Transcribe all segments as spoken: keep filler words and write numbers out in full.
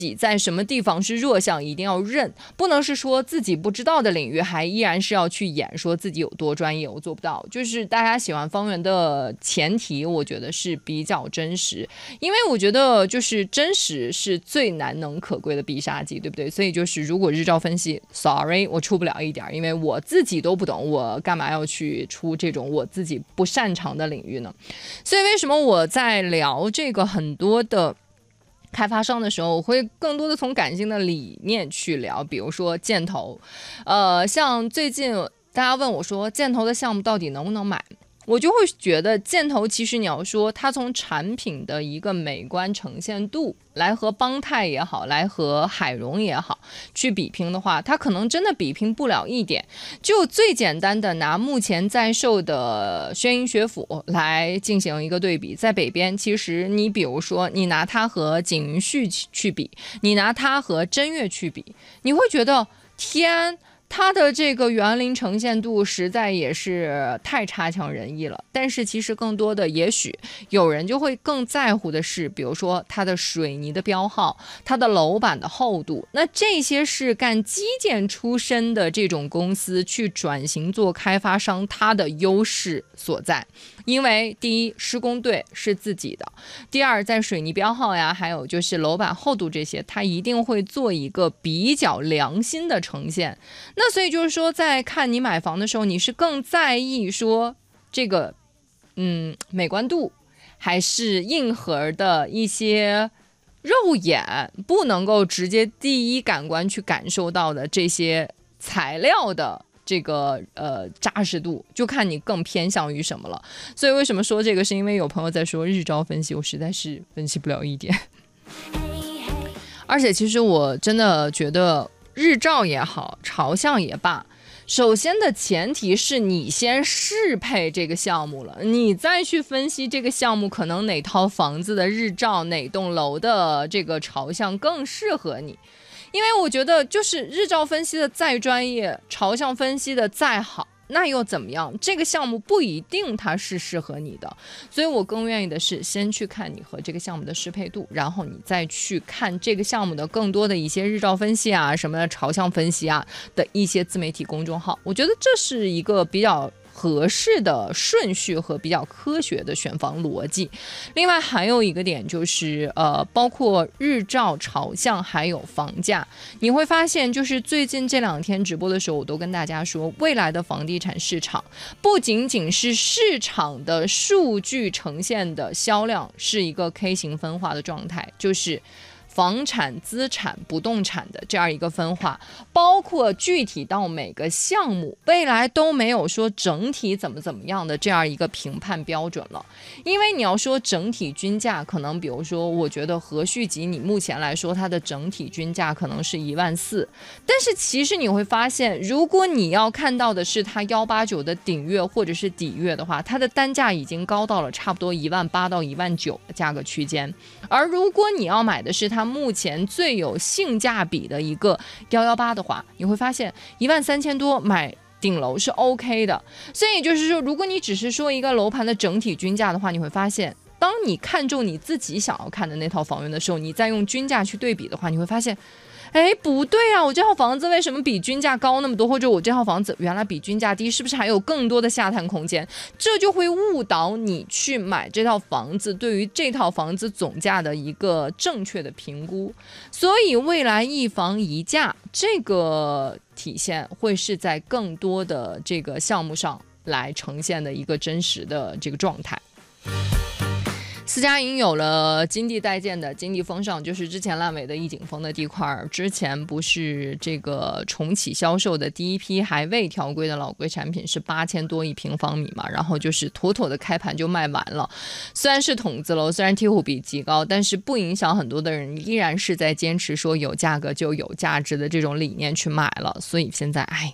己在什么地方是弱项一定要认，不能是说自己不知道的领域还依然是要去演说自己有多专业，我做不到。就是大家喜欢方圆的前提我觉得是比较真实，因为我觉得就是真实是最难能可贵的必杀技，对不对？所以就是如果日照分析 sorry 我出不了一点，因为我自己都不懂，我干嘛要去出这种我自己不擅长的领域呢？所以为什么我在聊这个很多的开发商的时候，我会更多的从感性的理念去聊，比如说箭头，呃，像最近大家问我说箭头的项目到底能不能买，我就会觉得箭头其实你要说它从产品的一个美观呈现度来和邦泰也好，来和海融也好去比拼的话，它可能真的比拼不了一点。就最简单的拿目前在售的轩鹰学府来进行一个对比，在北边其实你比如说你拿它和景云旭去比，你拿它和真月去比，你会觉得天，它的这个园林呈现度实在也是太差强人意了。但是其实更多的也许有人就会更在乎的是，比如说它的水泥的标号，它的楼板的厚度，那这些是干基建出身的这种公司去转型做开发商它的优势所在。因为第一，施工队是自己的；第二，在水泥标号呀，还有就是楼板厚度这些，它一定会做一个比较良心的呈现。那所以就是说，在看你买房的时候，你是更在意说这个嗯美观度，还是硬核的一些肉眼不能够直接第一感官去感受到的这些材料的这个呃扎实度，就看你更偏向于什么了。所以为什么说这个，是因为有朋友在说日照分析，我实在是分析不了一点。而且其实我真的觉得日照也好，朝向也罢，首先的前提是你先适配这个项目了，你再去分析这个项目可能哪套房子的日照，哪栋楼的这个朝向更适合你。因为我觉得就是日照分析的再专业，朝向分析的再好，那又怎么样？这个项目不一定它是适合你的，所以我更愿意的是先去看你和这个项目的适配度，然后你再去看这个项目的更多的一些日照分析啊，什么的朝向分析啊的一些自媒体公众号，我觉得这是一个比较合适的顺序和比较科学的选房逻辑。另外还有一个点就是呃，包括日照朝向还有房价，你会发现就是最近这两天直播的时候，我都跟大家说，未来的房地产市场不仅仅是市场的数据呈现的销量是一个 K 型分化的状态，就是房产、资产、不动产的这样一个分化，包括具体到每个项目，未来都没有说整体怎么怎么样的这样一个评判标准了。因为你要说整体均价，可能比如说，我觉得和旭集你目前来说它的整体均价可能是一万四，但是其实你会发现，如果你要看到的是它幺八九的顶月或者是底月的话，它的单价已经高到了差不多一万八到一万九的价格区间。而如果你要买的是它目前最有性价比的一个一一八的话，你会发现一万三千多买顶楼是 OK 的。所以就是说，如果你只是说一个楼盘的整体均价的话，你会发现当你看中你自己想要看的那套房源的时候，你再用均价去对比的话，你会发现哎，不对啊，我这套房子为什么比均价高那么多，或者我这套房子原来比均价低，是不是还有更多的下探空间？这就会误导你去买这套房子对于这套房子总价的一个正确的评估。所以未来一房一价这个体现会是在更多的这个项目上来呈现的一个真实的这个状态。私家营有了金地代建的金地峰上，就是之前烂尾的逸景峰的地块，之前不是这个重启销售的第一批还未调规的老规产品是八千多一平方米嘛，然后就是妥妥的开盘就卖完了。虽然是筒子楼，虽然梯户比极高，但是不影响很多的人依然是在坚持说有价格就有价值的这种理念去买了。所以现在哎，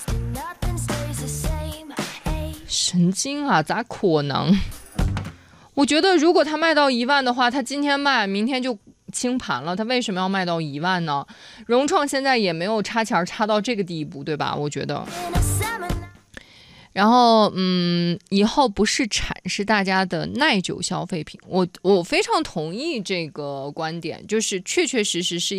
神经啊，咋可能？我觉得如果他卖到一万的话，他今天卖明天就清盘了，他为什么要卖到一万呢？融创现在也没有差钱差到这个地步，对吧？我觉得然后，嗯，以后不是产，是大家的耐久消费品。我我非常同意这个观点，就是确确实实是。